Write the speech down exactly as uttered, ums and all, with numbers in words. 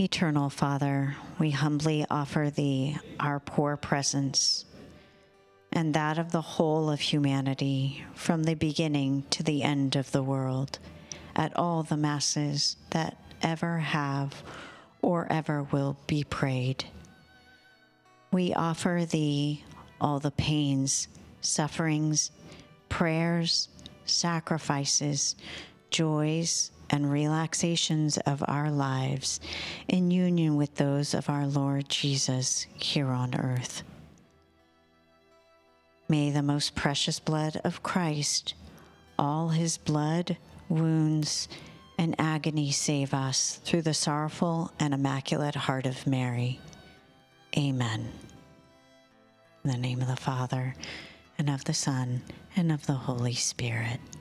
Eternal Father, we humbly offer Thee our poor presence and that of the whole of humanity from the beginning to the end of the world, at all the Masses that ever have or ever will be prayed. We offer Thee all the pains, sufferings, prayers, sacrifices, joys, and relaxations of our lives in union with those of our Lord Jesus here on earth. May the most precious blood of Christ, all his blood, wounds, and agony save us through the sorrowful and immaculate heart of Mary. Amen. In the name of the Father, and of the Son, and of the Holy Spirit.